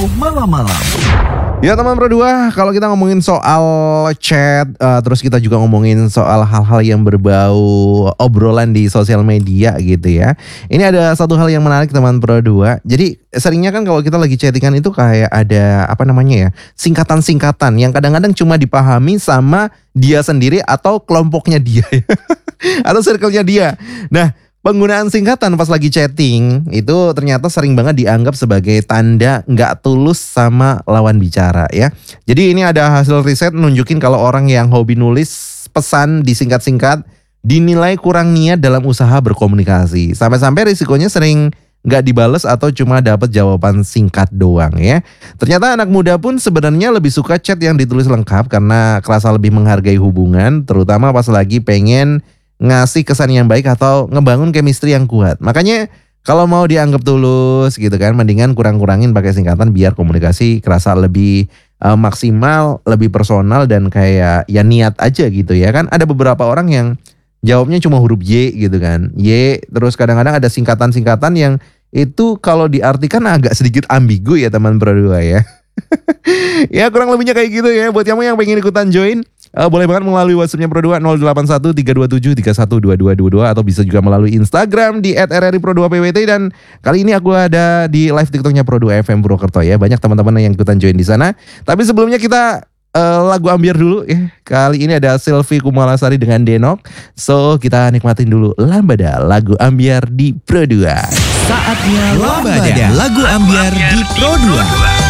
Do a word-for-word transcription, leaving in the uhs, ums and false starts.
Malam-malam. Ya teman Pro dua, kalau kita ngomongin soal chat, uh, terus kita juga ngomongin soal hal-hal yang berbau obrolan di sosial media gitu ya. Ini ada satu hal yang menarik teman Pro dua. Jadi seringnya kan kalau kita lagi chattingan itu kayak ada apa namanya ya, singkatan-singkatan yang kadang-kadang cuma dipahami sama dia sendiri atau kelompoknya dia atau circle-nya dia. Nah, penggunaan singkatan pas lagi chatting itu ternyata sering banget dianggap sebagai tanda nggak tulus sama lawan bicara ya. Jadi ini ada hasil riset nunjukin kalau orang yang hobi nulis pesan disingkat-singkat dinilai kurang niat dalam usaha berkomunikasi. Sampai-sampai risikonya sering nggak dibales atau cuma dapat jawaban singkat doang ya. Ternyata anak muda pun sebenarnya lebih suka chat yang ditulis lengkap karena kerasa lebih menghargai hubungan, terutama pas lagi pengen ngasih kesan yang baik atau ngebangun chemistry yang kuat. Makanya kalau mau dianggap tulus gitu kan, mendingan kurang-kurangin pakai singkatan biar komunikasi kerasa lebih uh, maksimal, lebih personal dan kayak ya niat aja gitu ya kan. Ada beberapa orang yang jawabnya cuma huruf Y gitu kan. Y, terus kadang-kadang ada singkatan-singkatan yang itu kalau diartikan agak sedikit ambigu ya teman Pro dua ya. Ya kurang lebihnya kayak gitu ya. Buat kamu yang pengen ikutan join, Uh, boleh banget melalui WhatsApp-nya Pro dua nol delapan satu tiga dua tujuh tiga satu dua dua dua dua atau bisa juga melalui Instagram di et r r i pro dua p w t. Dan kali ini aku ada di live TikToknya Pro dua F M Purwokerto ya. Banyak teman-teman yang ikutan join di sana. Tapi sebelumnya kita uh, lagu ambiar dulu ya. Kali ini ada Sylvie Kumalasari dengan Denok. So kita nikmatin dulu Lambada, lagu ambiar di Pro dua. Saatnya Lambada, lagu ambiar di Pro dua.